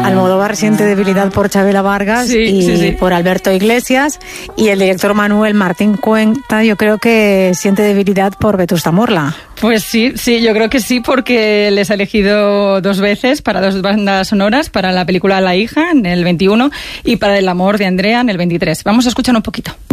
Almodóvar siente debilidad por Chabela Vargas por Alberto Iglesias, y el director Manuel Martín Cuenta, yo creo que siente debilidad por Vetusta Morla. Pues sí, yo creo que sí, porque les ha elegido 2 veces para 2 bandas sonoras, para la película La hija en el 21 y para El amor de Andrea en el 23. Vamos a escuchar un poquito.